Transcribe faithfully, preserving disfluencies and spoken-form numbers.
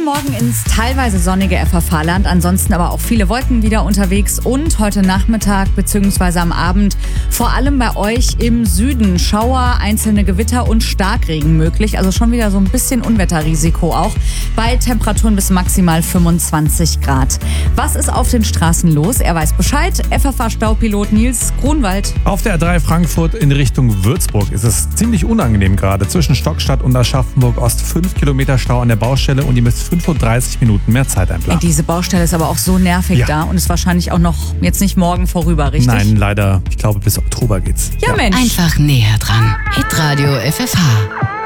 Morgen ins teilweise sonnige F H V-Land, ansonsten aber auch viele Wolken wieder unterwegs und heute Nachmittag bzw. am Abend vor allem bei euch im Süden Schauer, einzelne Gewitter und Starkregen möglich. Also schon wieder so ein bisschen Unwetterrisiko auch bei Temperaturen bis maximal fünfundzwanzig Grad. Was ist auf den Straßen los? Er weiß Bescheid. F F H-Staupilot Nils Grunwald. Auf der A drei Frankfurt in Richtung Würzburg ist es ziemlich unangenehm gerade. Zwischen Stockstadt und Aschaffenburg Ost fünf Kilometer Stau an der Baustelle und ihr müsst fünfunddreißig Minuten mehr Zeit einplanen. Diese Baustelle ist aber auch so nervig Ja. da und ist wahrscheinlich auch noch jetzt nicht morgen vorüber, richtig? Nein, leider. Ich glaube, bis Oktober geht's. Ja, Mensch. Einfach näher dran. Hitradio F F H.